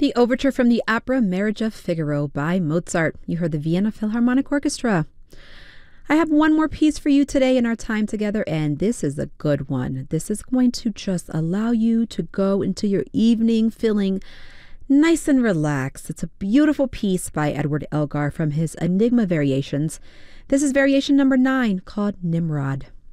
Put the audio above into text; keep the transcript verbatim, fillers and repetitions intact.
The overture from the opera Marriage of Figaro by Mozart. You heard the Vienna Philharmonic Orchestra. I have one more piece for you today in our time together, and this is a good one. This is going to just allow you to go into your evening feeling nice and relaxed. It's a beautiful piece by Edward Elgar from his Enigma Variations. This is variation number nine, called Nimrod.